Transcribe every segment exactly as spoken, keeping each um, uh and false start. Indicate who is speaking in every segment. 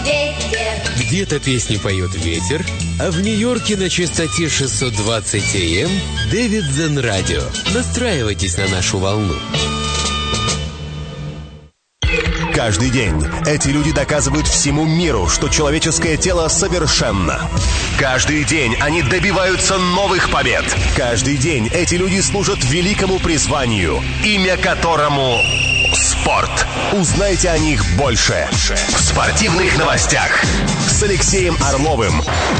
Speaker 1: Везде.
Speaker 2: Где-то песни поет ветер, а в Нью-Йорке на частоте шестьсот двадцать эй эм Дэвид Зен Радио. Настраивайтесь на нашу волну.
Speaker 3: Каждый день эти люди доказывают всему миру, что человеческое тело совершенно. Каждый день они добиваются новых побед. Каждый день эти люди служат великому призванию, имя которому спорт. Узнайте о них больше в спортивных новостях с Алексеем Орловым.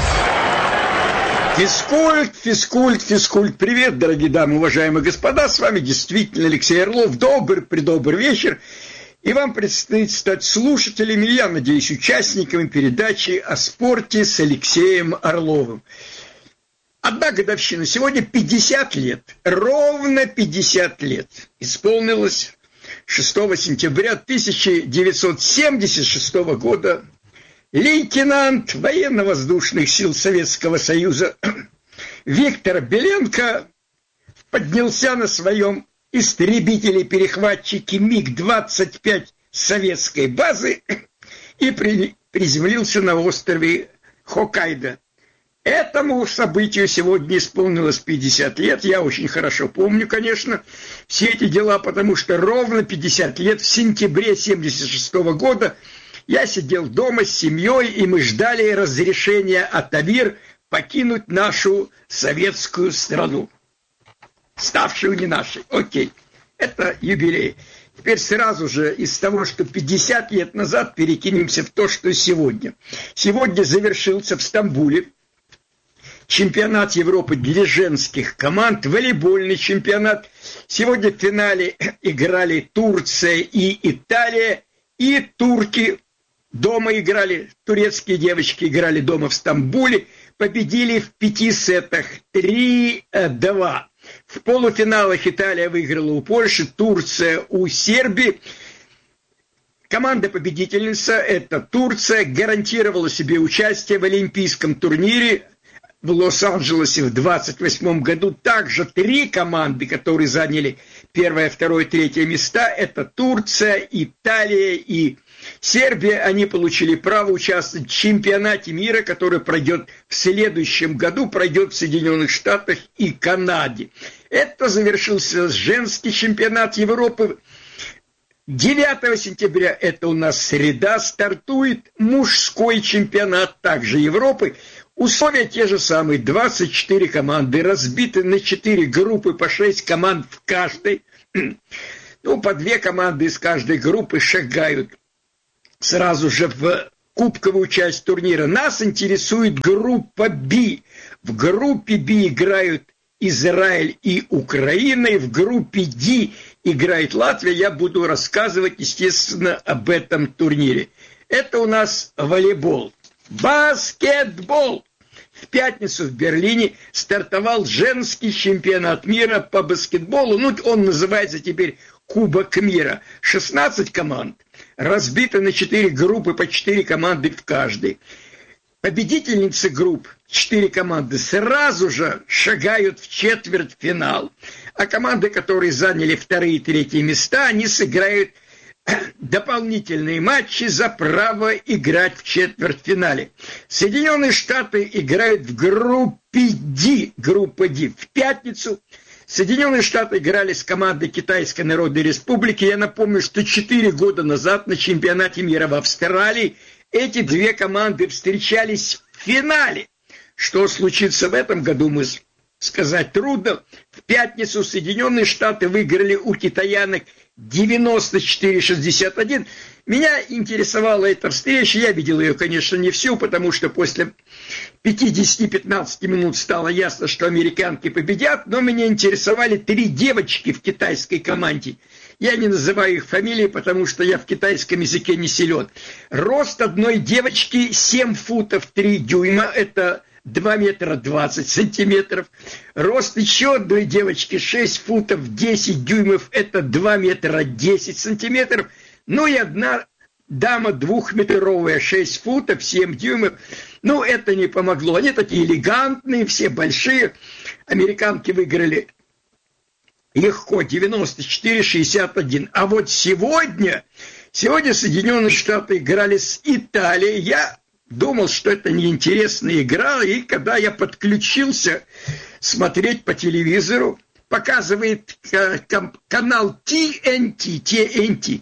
Speaker 4: Физкульт, физкульт, физкульт. Привет, дорогие дамы, уважаемые господа. С вами действительно Алексей Орлов. Добрый, предобрый вечер. И вам предстоит стать слушателями, я надеюсь, участниками передачи о спорте с Алексеем Орловым. Одна годовщина. Сегодня пятьдесят лет. Ровно пятьдесят лет. Исполнилось шестого сентября тысяча девятьсот семьдесят шестого года. Лейтенант военно-воздушных сил Советского Союза Виктор Беленко поднялся на своем истребители-перехватчики миг двадцать пять советской базы и при, приземлился на острове Хоккайдо. Этому событию сегодня исполнилось пятьдесят лет. Я очень хорошо помню, конечно, все эти дела, потому что ровно пятьдесят лет в сентябре семьдесят шестого года я сидел дома с семьей, и мы ждали разрешения от АВИР покинуть нашу советскую страну, ставшую не нашей. Окей, это юбилей. Теперь сразу же из того, что пятьдесят лет назад, перекинемся в то, что сегодня. Сегодня завершился в Стамбуле чемпионат Европы для женских команд, волейбольный чемпионат. Сегодня в финале играли Турция и Италия, и турки дома играли, турецкие девочки играли дома в Стамбуле, победили в пяти сетах три-два. В полуфиналах Италия выиграла у Польши, Турция у Сербии. Команда-победительница, это Турция, гарантировала себе участие в олимпийском турнире в Лос-Анджелесе в двадцать восьмом году. Также три команды, которые заняли первое, второе, третье места, это Турция, Италия и Сербия. Они получили право участвовать в чемпионате мира, который пройдет в следующем году, пройдет в Соединенных Штатах и Канаде. Это завершился женский чемпионат Европы. девятого сентября, это у нас среда, стартует мужской чемпионат также Европы. Условия те же самые, двадцать четыре команды, разбиты на четыре группы, по шесть команд в каждой. Ну, по две команды из каждой группы шагают сразу же в кубковую часть турнира. Нас интересует группа «Б». В группе «Б» играют Израиль и Украина, и в группе «Д» играет Латвия. Я буду рассказывать, естественно, об этом турнире. Это у нас волейбол. Баскетбол. В пятницу в Берлине стартовал женский чемпионат мира по баскетболу. Ну, он называется теперь Кубок мира. шестнадцать команд, разбиты на четыре группы, по четыре команды в каждой. Победительницы групп, четыре команды, сразу же шагают в четвертьфинал. А команды, которые заняли вторые и третьи места, они сыграют дополнительные матчи за право играть в четвертьфинале. Соединенные Штаты играют в группе D, группа D. В пятницу Соединенные Штаты играли с командой Китайской Народной Республики. Я напомню, что четыре года назад на чемпионате мира в Австралии эти две команды встречались в финале. Что случится в этом году, мы сказать трудно. В пятницу Соединенные Штаты выиграли у китаянок девяносто четыре шестьдесят один. Меня интересовала эта встреча. Я видел ее, конечно, не всю, потому что после пятидесяти-пятнадцати минут стало ясно, что американки победят. Но меня интересовали три девочки в китайской команде. Я не называю их фамилии, потому что я в китайском языке не силен. Рост одной девочки семь футов три дюйма. Это два метра двадцать сантиметров. Рост еще одной девочки шесть футов десять дюймов. Это два метра десять сантиметров. Ну и одна дама двухметровая, шесть футов семь дюймов. Ну, это не помогло. Они такие элегантные, все большие. Американки выиграли легко, девяносто четыре шестьдесят один. А вот сегодня, Сегодня Соединенные Штаты играли с Италией. Я думал, что это неинтересная игра, и когда я подключился смотреть по телевизору, показывает канал ти эн ти, ти эн ти.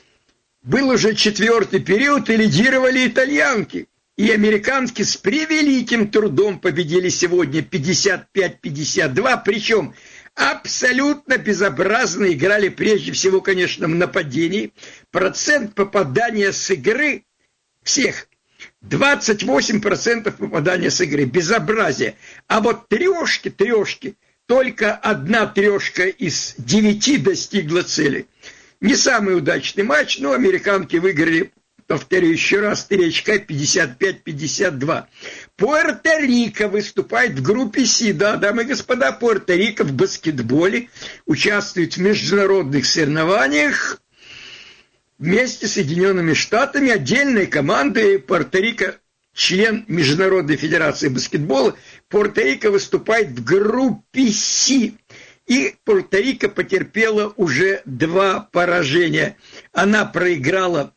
Speaker 4: Был уже четвертый период, и лидировали итальянки. И американки с превеликим трудом победили сегодня пятьдесят пять пятьдесят два, причем абсолютно безобразно играли прежде всего, конечно, в нападении. Процент попадания с игры всех двадцать восемь процентов попадания с игры. Безобразие. А вот трешки, трешки, только одна трешка из девяти достигла цели. Не самый удачный матч, но американки выиграли, повторю еще раз, три очка, пятьдесят пять пятьдесят два. Пуэрто-Рико выступает в группе Си. Да, дамы и господа, Пуэрто-Рико в баскетболе участвует в международных соревнованиях вместе с Соединенными Штатами. Отдельной командой Пуэрто-Рико, член Международной Федерации баскетбола, Пуэрто-Рико выступает в группе Си. И Пуэрто-Рико потерпела уже два поражения. Она проиграла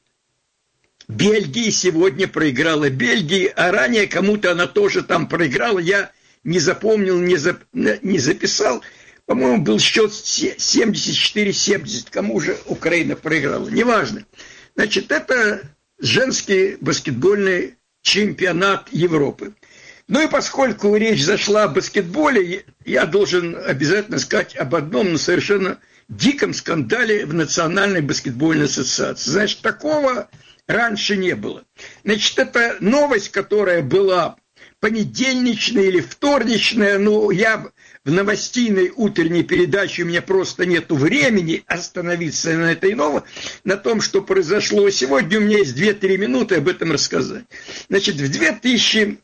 Speaker 4: Бельгии, сегодня проиграла Бельгии, а ранее кому-то она тоже там проиграла. Я не запомнил, не, зап... не записал. По-моему, был счет семьдесят четыре семьдесят. Кому же Украина проиграла? Неважно. Значит, это женский баскетбольный чемпионат Европы. Ну и поскольку речь зашла о баскетболе, я должен обязательно сказать об одном, но совершенно диком скандале в Национальной баскетбольной ассоциации. Значит, такого раньше не было. Значит, это новость, которая была понедельничная или вторничная, но я в новостейной утренней передаче, у меня просто нету времени остановиться на этой новости, на том, что произошло. Сегодня у меня есть две-три минуты об этом рассказать. Значит, в две тысячи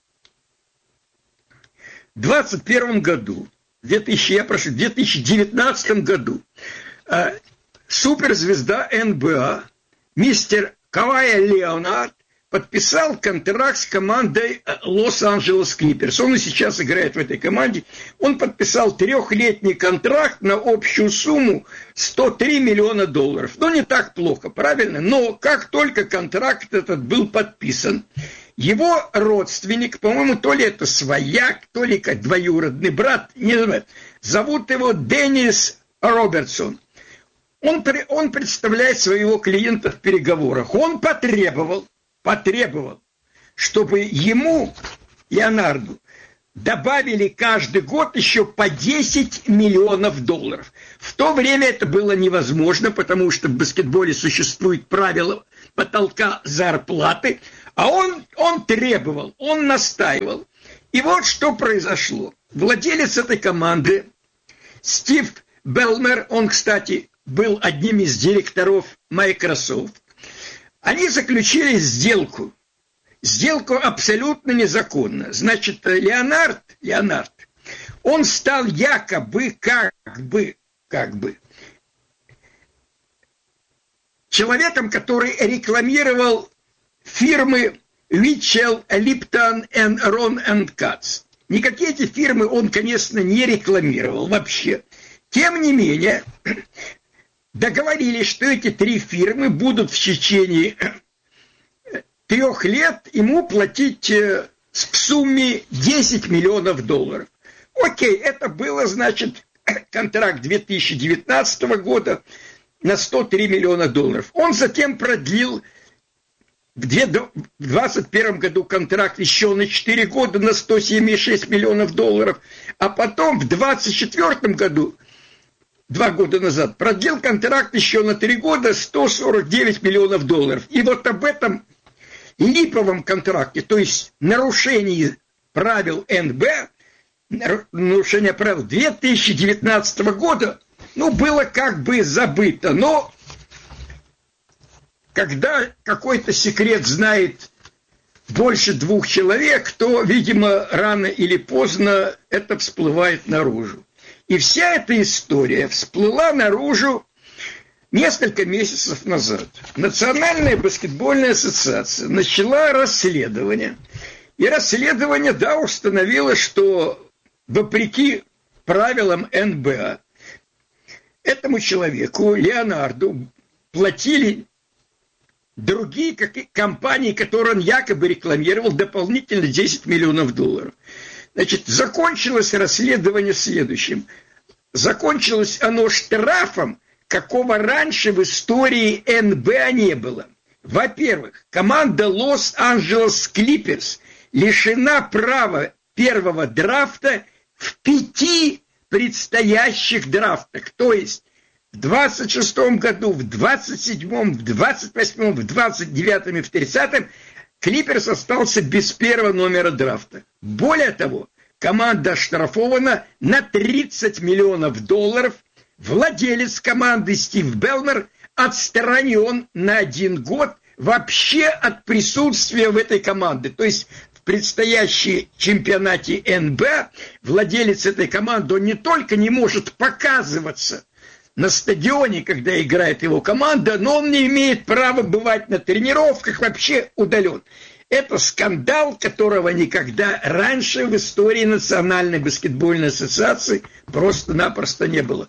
Speaker 4: двадцать первом году, в две тысячи, я прошу, в две тысячи девятнадцатом году э, суперзвезда эн бэ а мистер Кавай Леонард подписал контракт с командой Лос-Анджелес Клиперс. Он и сейчас играет в этой команде. Он подписал трехлетний контракт на общую сумму сто три миллиона долларов. Ну, не так плохо, правильно? Но как только контракт этот был подписан, его родственник, по-моему, то ли это свояк, то ли как двоюродный брат, не знаю, зовут его Деннис Робертсон. Он, он представляет своего клиента в переговорах. Он потребовал, потребовал, чтобы ему, Леонарду, добавили каждый год еще по десять миллионов долларов. В то время это было невозможно, потому что в баскетболе существует правило потолка зарплаты, а он, он требовал, он настаивал. И вот что произошло. Владелец этой команды, Стив Белмер, он, кстати, был одним из директоров Microsoft, они заключили сделку. Сделку абсолютно незаконно. Значит, Леонард, Леонард, он стал якобы, как бы, как бы, человеком, который рекламировал фирмы Mitchell, Lipton, Ron энд Katz. Никакие эти фирмы он, конечно, не рекламировал вообще. Тем не менее, договорились, что эти три фирмы будут в течение трех лет ему платить в сумме десять миллионов долларов. Окей, это было, значит, контракт две тысячи девятнадцатого года на сто три миллиона долларов. Он затем продлил в две тысячи двадцать первом году контракт еще на четыре года на сто семьдесят шесть миллионов долларов, а потом в двадцать четвёртом году, два года назад, продлил контракт еще на три года сто сорок девять миллионов долларов. И вот об этом липовом контракте, то есть нарушении правил эн бэ а, нарушение правил две тысячи девятнадцатого года, ну, было как бы забыто. Но когда какой-то секрет знает больше двух человек, то, видимо, рано или поздно это всплывает наружу. И вся эта история всплыла наружу несколько месяцев назад. Национальная баскетбольная ассоциация начала расследование. И расследование, да, установило, что вопреки правилам эн бэ а этому человеку, Леонарду, платили другие как компании, которые он якобы рекламировал, дополнительно десять миллионов долларов. Значит, закончилось расследование следующим. Закончилось оно штрафом, какого раньше в истории эн бэ а не было. Во-первых, команда Лос-Анджелес Клиперс лишена права первого драфта в пяти предстоящих драфтах. То есть в двадцать шестом году, в двадцать седьмом, в двадцать восьмом, в двадцать девятом и в тридцатом Клиперс остался без первого номера драфта. Более того, команда оштрафована на тридцать миллионов долларов. Владелец команды Стив Белмер отстранен на один год вообще от присутствия в этой команде. То есть в предстоящем чемпионате эн бэ а владелец этой команды, он не только не может показываться на стадионе, когда играет его команда, но он не имеет права бывать на тренировках, вообще удален. Это скандал, которого никогда раньше в истории Национальной баскетбольной ассоциации просто-напросто не было.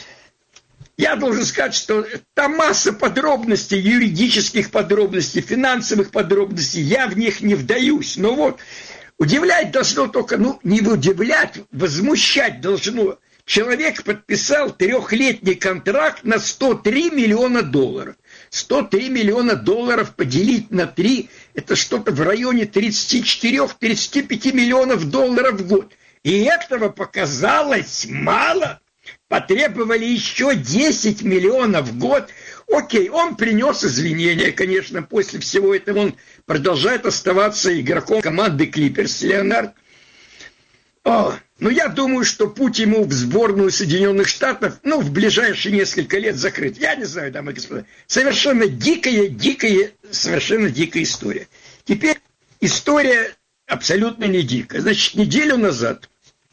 Speaker 4: Я должен сказать, что там масса подробностей, юридических подробностей, финансовых подробностей, я в них не вдаюсь. Но вот удивлять должно только, ну не удивлять, возмущать должно. Человек подписал трехлетний контракт на сто три миллиона долларов. сто три миллиона долларов поделить на три, это что-то в районе тридцать четыре - тридцать пять миллионов долларов в год. И этого показалось мало. Потребовали еще десять миллионов в год. Окей, он принес извинения, конечно, после всего этого он продолжает оставаться игроком команды Клиперс, Леонард. О, ну я думаю, что путь ему в сборную Соединенных Штатов, ну, в ближайшие несколько лет закрыт. Я не знаю, дамы и господа. Совершенно дикая, дикая, совершенно дикая история. Теперь история абсолютно не дикая. Значит, неделю назад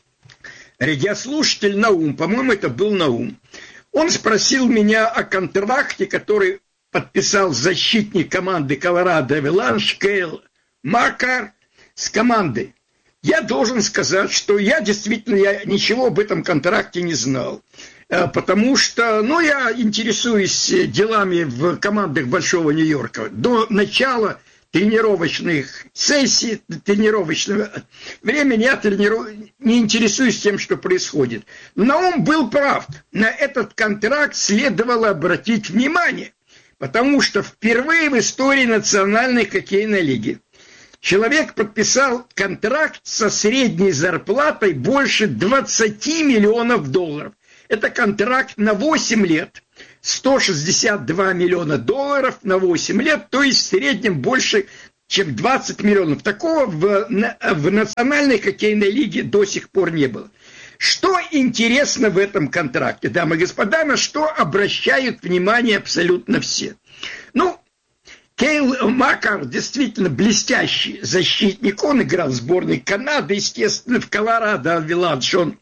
Speaker 4: радиослушатель Наум, по-моему, это был Наум, он спросил меня о контракте, который подписал защитник команды Колорадо Аваланж Кейл Макар с командой. Я должен сказать, что я действительно я ничего об этом контракте не знал, потому что, ну, я интересуюсь делами в командах Большого Нью-Йорка. До начала тренировочных сессий, тренировочного времени я трениру... не интересуюсь тем, что происходит. Но он был прав. На этот контракт следовало обратить внимание, потому что впервые в истории Национальной хоккейной лиги человек подписал контракт со средней зарплатой больше двадцать миллионов долларов. Это контракт на восемь лет. сто шестьдесят два миллиона долларов на восемь лет, то есть в среднем больше, чем двадцать миллионов. Такого в, в Национальной хоккейной лиге до сих пор не было. Что интересно в этом контракте, дамы и господа, на что обращают внимание абсолютно все? Ну, Кейл Макар действительно блестящий защитник. Он играл в сборной Канады, естественно, в Колорадо Аваланж. Он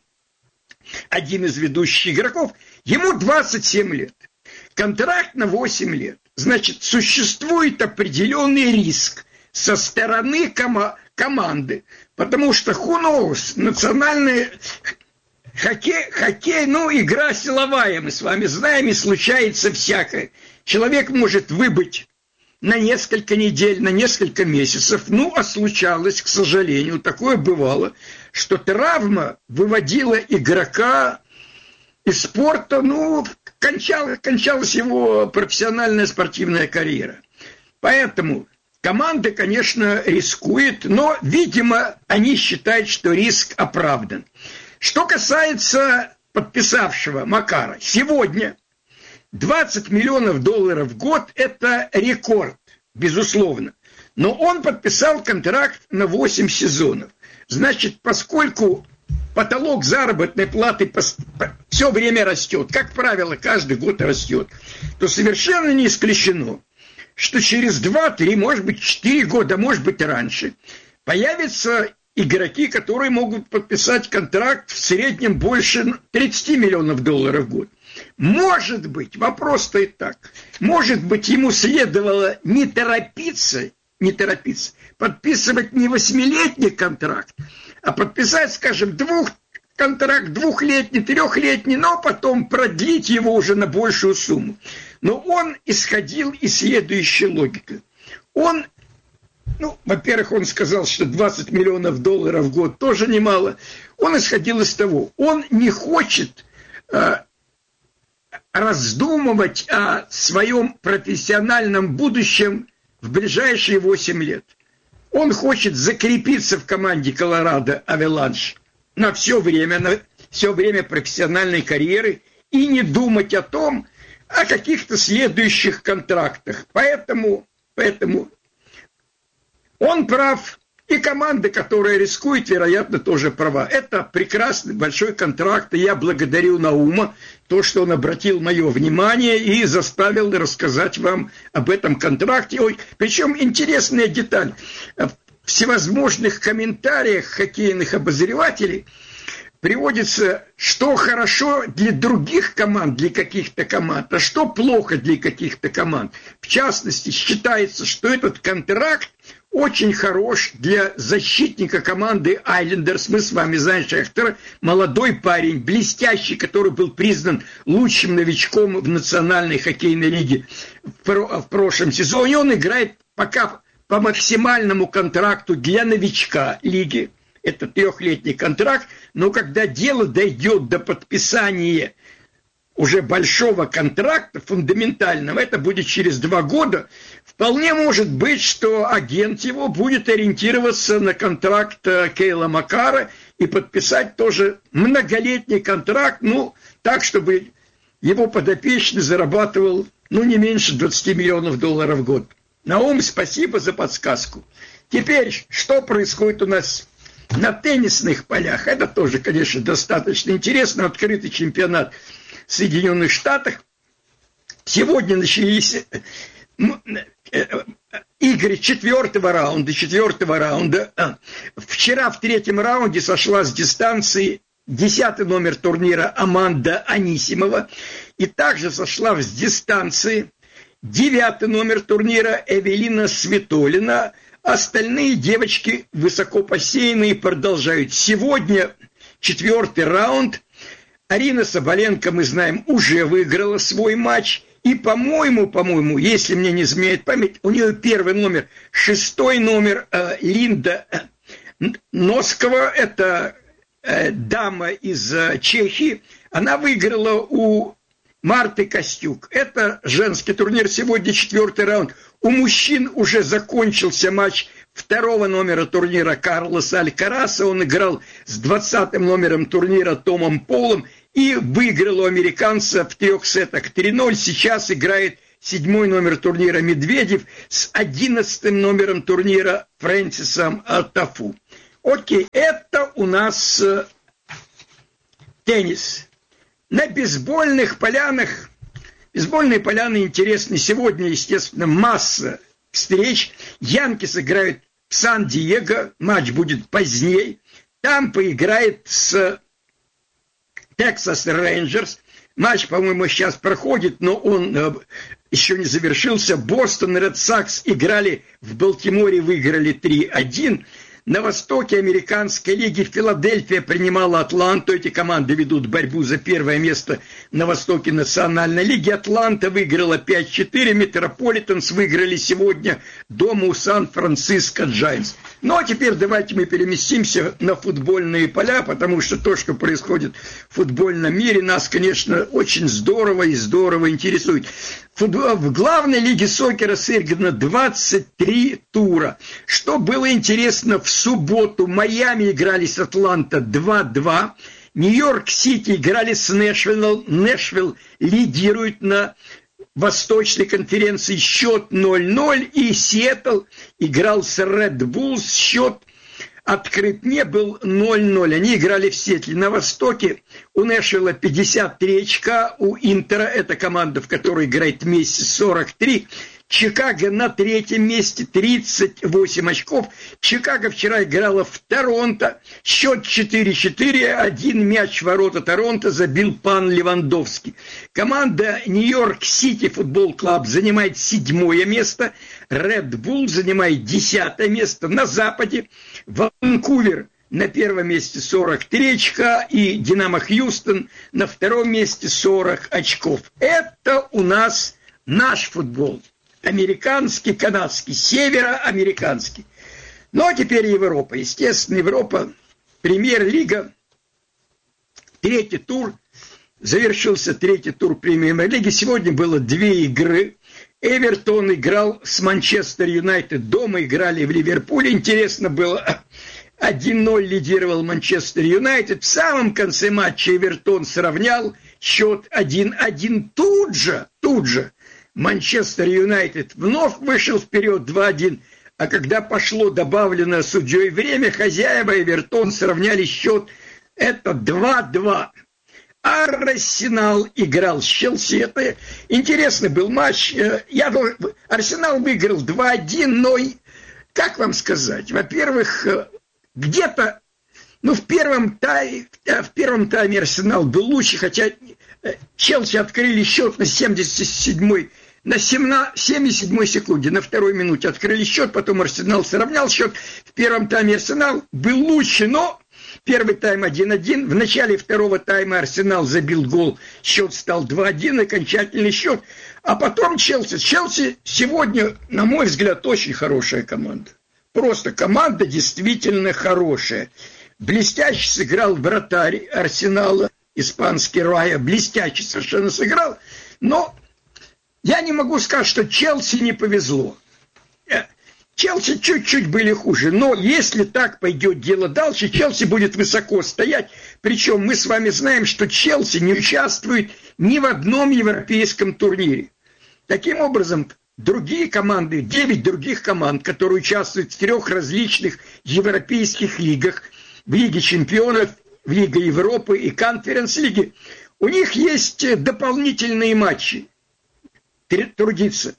Speaker 4: один из ведущих игроков. Ему двадцать семь лет. Контракт на восемь лет. Значит, существует определенный риск со стороны кома- команды. Потому что, who knows, национальный хоккей, хоккей, ну, игра силовая, мы с вами знаем, и случается всякое. Человек может выбыть на несколько недель, на несколько месяцев. Ну, а случалось, к сожалению, такое бывало, что травма выводила игрока из спорта, ну, кончалась, кончалась его профессиональная спортивная карьера. Поэтому команда, конечно, рискует, но, видимо, они считают, что риск оправдан. Что касается подписавшего Макара, сегодня двадцать миллионов долларов в год – это рекорд, безусловно. Но он подписал контракт на восемь сезонов. Значит, поскольку потолок заработной платы все время растет, как правило, каждый год растет, то совершенно не исключено, что через два-три, может быть, четыре года, может быть, раньше, появятся игроки, которые могут подписать контракт в среднем больше тридцать миллионов долларов в год. Может быть, вопрос стоит так, может быть, ему следовало не торопиться, не торопиться, подписывать не восьмилетний контракт, а подписать, скажем, двух, контракт двухлетний, трехлетний, но потом продлить его уже на большую сумму. Но он исходил из следующей логики. Он, ну, во-первых, он сказал, что двадцать миллионов долларов в год тоже немало. Он исходил из того, он не хочет э, раздумывать о своем профессиональном будущем в ближайшие восемь лет. Он хочет закрепиться в команде Колорадо Аваланж на все время, на все время профессиональной карьеры и не думать о том, о каких-то следующих контрактах. Поэтому, поэтому он прав, и команда, которая рискует, вероятно, тоже права. Это прекрасный большой контракт, и я благодарю Наума, то, что он обратил мое внимание и заставил рассказать вам об этом контракте. Ой, причем интересная деталь. В всевозможных комментариях хоккейных обозревателей приводится, что хорошо для других команд, для каких-то команд, а что плохо для каких-то команд. В частности, считается, что этот контракт очень хорош для защитника команды Айлендерс. Мы с вами знаем Шехтера, молодой парень, блестящий, который был признан лучшим новичком в Национальной хоккейной лиге в прошлом сезоне. Он играет пока по максимальному контракту для новичка лиги. Это трехлетний контракт, но когда дело дойдет до подписания уже большого контракта, фундаментального, это будет через два года, вполне может быть, что агент его будет ориентироваться на контракт Кейла Макара и подписать тоже многолетний контракт, ну, так, чтобы его подопечный зарабатывал, ну, не меньше двадцать миллионов долларов в год. Наум, спасибо за подсказку. Теперь, что происходит у нас на теннисных полях? Это тоже, конечно, достаточно интересно. Открытый чемпионат в Соединенных Штатах. Сегодня начались игры четвертого раунда. Четвертого раунда. Вчера в третьем раунде сошла с дистанции десятый номер турнира Аманда Анисимова. И также сошла с дистанции девятый номер турнира Эвелина Светолина. Остальные девочки высокопосеянные продолжают. Сегодня четвертый раунд. Арина Соболенко, мы знаем, уже выиграла свой матч. И, по-моему, по-моему, если мне не изменяет память, у нее первый номер, шестой номер э, Линда Носкова, это э, дама из э, Чехии. Она выиграла у Марты Костюк. Это женский турнир, сегодня четвертый раунд. У мужчин уже закончился матч второго номера турнира Карлоса Алькараса. Он играл с двадцатым номером турнира Томом Полом и выиграл у американца в трех сетах три ноль. Сейчас играет седьмой номер турнира Медведев с одиннадцатым номером турнира Фрэнсисом Тафу. Окей, это у нас э, теннис. На бейсбольных полянах, бейсбольные поляны интересны. Сегодня, естественно, масса встреч. Янкис играют в Сан-Диего, матч будет позднее. Там поиграет с Texas Rangers. Матч, по-моему, сейчас проходит, но он э, еще не завершился. Бостон Ред Сокс играли в Балтиморе, выиграли три один. На востоке американской лиги Филадельфия принимала Атланту. Эти команды ведут борьбу за первое место на востоке национальной лиги. Атланта выиграла пять четыре. Метрополитенс выиграли сегодня дома у Сан-Франциско Джайнс. Ну, а теперь давайте мы переместимся на футбольные поля, потому что то, что происходит в футбольном мире, нас, конечно, очень здорово и здорово интересует. В главной лиге сокера сыграно двадцать три тура. Что было интересно, в субботу Майами играли с Атланта два два. Нью-Йорк-Сити играли с Нэшвиллом. Нэшвилл лидирует на Восточной конференции счет ноль ноль. И Сиэтл играл с Ред Буллс. Счет открыт не был ноль ноль. Они играли в Сиэтле. На Востоке у Нэшвилла пятьдесят три очка, у Интера, это команда, в которой играет Месси, сорок три. Чикаго на третьем месте, тридцать восемь очков. Чикаго вчера играла в Торонто. Счет четыре четыре. Один мяч в ворота Торонто забил пан Левандовский. Команда Нью-Йорк-Сити футбол клуб занимает седьмое место. Ред Булл занимает десятое место. На западе Ванкувер на первом месте сорок три очка, и «Динамо Хьюстон» на втором месте сорок очков. Это у нас наш футбол. Американский, канадский, североамериканский. Ну, а теперь Европа. Естественно, Европа, премьер-лига, третий тур. Завершился третий тур премьер-лиги. Сегодня было две игры. Эвертон играл с Манчестер Юнайтед. Дома играли в Ливерпуле. Интересно было. один ноль лидировал Манчестер Юнайтед. В самом конце матча Эвертон сравнял счет один один. Тут же, тут же Манчестер Юнайтед вновь вышел вперед два один. А когда пошло добавленное судьей время, хозяева Эвертон сравняли счет. Это два два. Арсенал играл с Челси. Это интересный был матч. Я думаю, Арсенал выиграл два один, но, как вам сказать, во-первых, где-то, ну, в первом тайме, в первом тайме Арсенал был лучше, хотя Челси открыли счет на семьдесят седьмой, на семьдесят седьмой секунде, на второй минуте открыли счет, потом Арсенал сравнял счет. В первом тайме Арсенал был лучше, но первый тайм один один. В начале второго тайма Арсенал забил гол. Счет стал два один, окончательный счет. А потом Челси. Челси сегодня, на мой взгляд, очень хорошая команда. Просто команда действительно хорошая. Блестяще сыграл вратарь Арсенала, испанский Рая. Блестяще совершенно сыграл. Но я не могу сказать, что Челси не повезло. Челси чуть-чуть были хуже, но если так пойдет дело дальше, Челси будет высоко стоять. Причем мы с вами знаем, что Челси не участвует ни в одном европейском турнире. Таким образом, другие команды, девять других команд, которые участвуют в трех различных европейских лигах, в Лиге чемпионов, в Лиге Европы и Конференц-лиге, у них есть дополнительные матчи трудиться.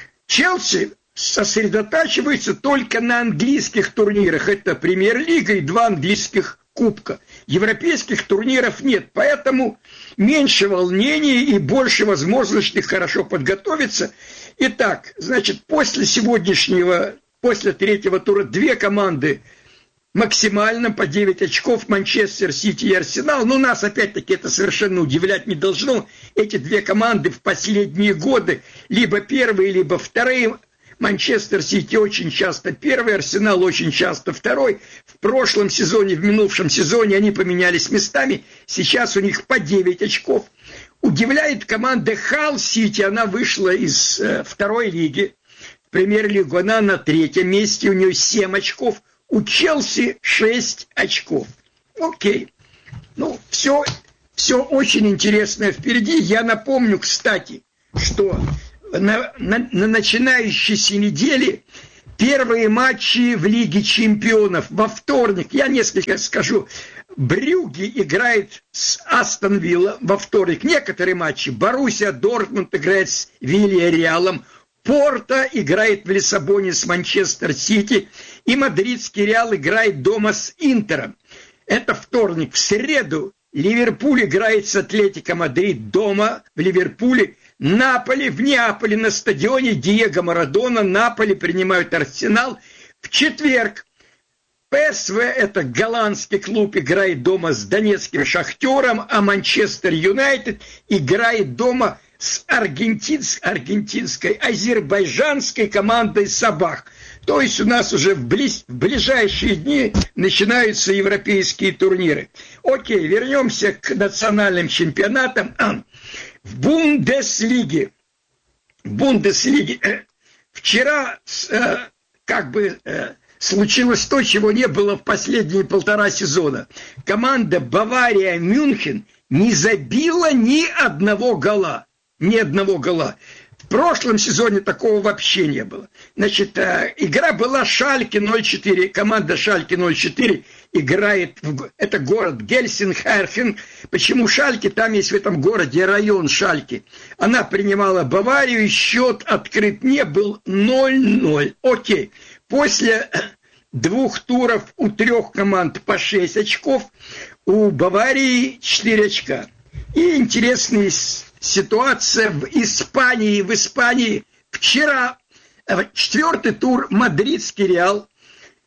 Speaker 4: Челси сосредотачивается только на английских турнирах. Это премьер-лига и два английских кубка. Европейских турниров нет, поэтому меньше волнений и больше возможностей хорошо подготовиться. Итак, значит, после сегодняшнего, после третьего тура две команды максимально по девять очков, Манчестер Сити и Арсенал. Но нас опять-таки это совершенно удивлять не должно. Эти две команды в последние годы либо первые, либо вторые. Манчестер Сити очень часто первый, Арсенал очень часто второй. В прошлом сезоне, в минувшем сезоне они поменялись местами. Сейчас у них по девять очков. Удивляет команда Халл Сити. Она вышла из э, второй лиги. В премьер-лигу она на третьем месте. У нее семь очков. У Челси шесть очков. Окей. Ну, все, все очень интересное впереди. Я напомню, кстати, что на, на, на начинающейся неделе первые матчи в Лиге чемпионов. Во вторник, я несколько скажу, Брюгге играет с Астон Вилла во вторник. Некоторые матчи. Боруссия Дортмунд играет с Вильяреалом. Порто играет в Лиссабоне с Манчестер Сити. И мадридский Реал играет дома с Интером. Это вторник. В среду Ливерпуль играет с Атлетико Мадрид дома в Ливерпуле. Наполи в Неаполе на стадионе Диего Марадона. Наполи принимают Арсенал. В четверг ПСВ, это голландский клуб, играет дома с донецким Шахтером, а Манчестер Юнайтед играет дома с аргентинс, аргентинской, азербайджанской командой Сабах. То есть у нас уже в, близ, в ближайшие дни начинаются европейские турниры. Окей, вернемся к национальным чемпионатам. В Бундеслиге. В Бундеслиге. Вчера как бы случилось то, чего не было в последние полтора сезона. Команда Бавария Мюнхен не забила ни одного гола. Ни одного гола. В прошлом сезоне такого вообще не было. Значит, игра была Шальке ноль четыре. Команда Шальке ноль четыре играет, в, это город Гельсингхофен. Почему Шальке? Там есть в этом городе район Шальке. Она принимала Баварию, и счет открыт не был ноль ноль. Окей. После двух туров у трех команд по шесть очков, у Баварии четыре очка. И интересная ситуация в Испании. В Испании вчера четвертый тур мадридский Реал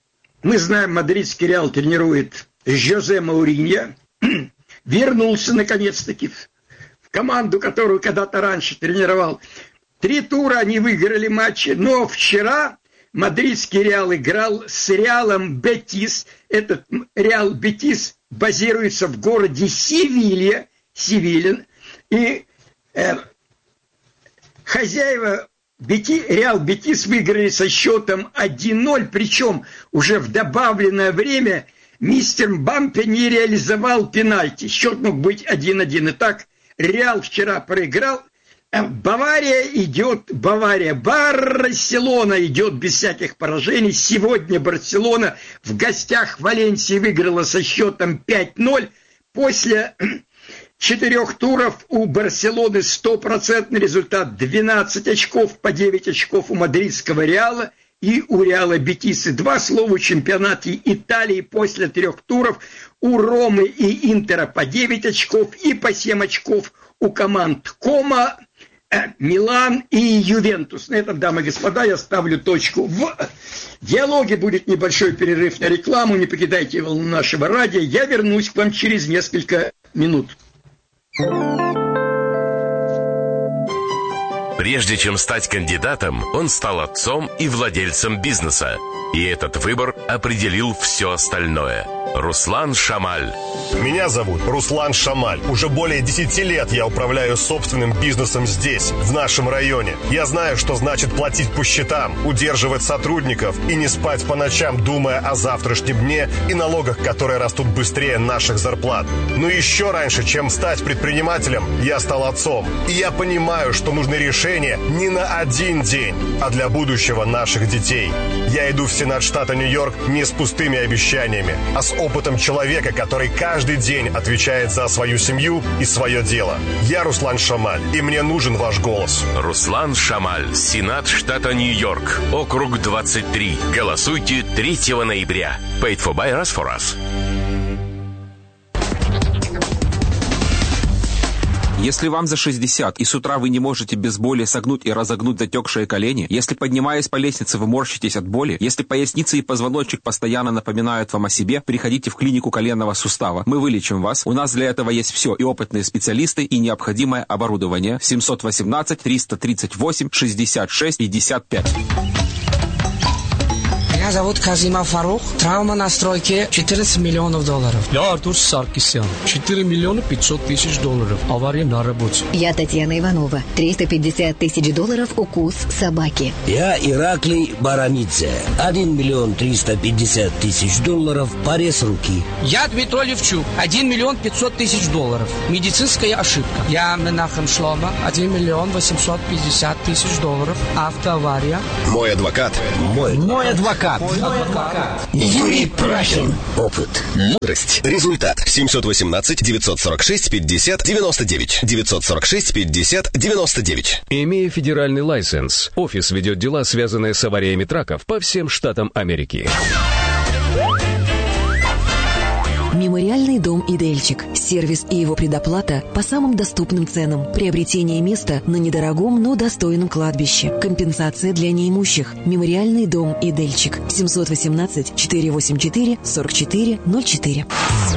Speaker 4: Мы знаем, мадридский Реал тренирует Жозе Мауриньо. Вернулся, наконец-таки, в команду, которую когда-то раньше тренировал. Три тура они выиграли матчи, но вчера мадридский Реал играл с Реалом Бетис. Этот Реал Бетис базируется в городе Севилья, Севилин. И э, хозяева Бети, Реал Бетис выиграли со счетом один ноль, причем уже в добавленное время мистер Бампе не реализовал пенальти. Счет мог быть один один. Итак, Реал вчера проиграл. Бавария идет, Бавария, Барселона идет без всяких поражений. Сегодня Барселона в гостях Валенсии выиграла со счетом пять ноль. После четырех туров у Барселоны стопроцентный результат: двенадцать очков, по девять очков у мадридского Реала и у Реала Бетисы. Два слова: в чемпионате Италии после трех туров у Ромы и Интера по девять очков и по семь очков у команд Кома, Милан и Ювентус. На этом, дамы и господа, я ставлю точку. В диалоге будет небольшой перерыв на рекламу. Не покидайте волну нашего радио. Я вернусь к вам через несколько минут.
Speaker 1: Прежде чем стать кандидатом, он стал отцом и владельцем бизнеса. И этот выбор определил все остальное. Руслан Шамаль.
Speaker 3: Меня зовут Руслан Шамаль. Уже более десяти лет я управляю собственным бизнесом здесь, в нашем районе. Я знаю, что значит платить по счетам, удерживать сотрудников и не спать по ночам, думая о завтрашнем дне и налогах, которые растут быстрее наших зарплат. Но еще раньше, чем стать предпринимателем, я стал отцом. И я понимаю, что нужны решения не на один день, а для будущего наших детей. Я иду в Сенат штата Нью-Йорк не с пустыми обещаниями, а с опытом человека, который каждый день отвечает за свою семью и свое дело. Я Руслан Шамаль, и мне нужен ваш голос.
Speaker 1: Руслан Шамаль, Сенат штата Нью-Йорк, округ двадцать три. Голосуйте третьего ноября. Paid for by us for us.
Speaker 5: Если вам за шестьдесят, и с утра вы не можете без боли согнуть и разогнуть затекшие колени, если, поднимаясь по лестнице, вы морщитесь от боли, если поясница и позвоночник постоянно напоминают вам о себе, приходите в клинику коленного сустава. Мы вылечим вас. У нас для этого есть все: и опытные специалисты, и необходимое оборудование. семь один восемь триста тридцать восемь шестьдесят шесть пятьдесят пять.
Speaker 6: Меня зовут Казимов Фарух. Травма на стройке четырнадцать миллионов долларов.
Speaker 7: Я Артур Саркисян. четыре миллиона пятьсот тысяч долларов. Авария на работе.
Speaker 8: Я Татьяна Иванова. триста пятьдесят тысяч долларов укус собаки.
Speaker 9: Я Ираклий Баранидзе. один миллион триста пятьдесят тысяч долларов. Порез руки.
Speaker 6: Я Дмитрий Левчук. один миллион пятьсот тысяч долларов. Медицинская ошибка. Я Менахем Шлома. один миллион восемьсот пятьдесят тысяч долларов. Автоавария.
Speaker 3: Мой адвокат.
Speaker 9: Мой,
Speaker 6: Мой адвокат.
Speaker 9: Юрий Прахин. Опыт.
Speaker 3: Мудрость. Результат. семь один восемь девять сорок шесть пятьдесят девяносто девять. девятьсот сорок шесть пятьдесят девяносто девять.
Speaker 10: Имея федеральный лайсенс, офис ведет дела, связанные с авариями траков по всем штатам Америки.
Speaker 11: Мемориальный дом «Идельчик». Сервис и его предоплата по самым доступным ценам. Приобретение места на недорогом, но достойном кладбище. Компенсация для неимущих. Мемориальный дом «Идельчик». семь один восемь четыре восемь четыре сорок четыре ноль четыре.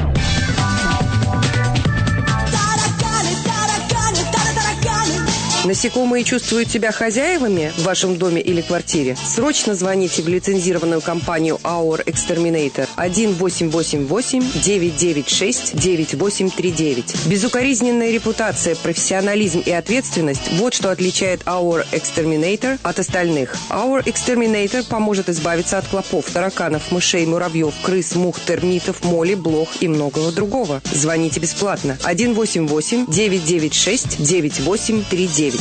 Speaker 12: Насекомые чувствуют себя хозяевами в вашем доме или квартире? Срочно звоните в лицензированную компанию Our Exterminator один восемь восемь восемь девять девять шесть девять восемь три девять. Безукоризненная репутация, профессионализм и ответственность – вот что отличает Our Exterminator от остальных. Our Exterminator поможет избавиться от клопов, тараканов, мышей, муравьев, крыс, мух, термитов, моли, блох и многого другого. Звоните бесплатно один восемь восемь девять девять шесть девять восемь три девять.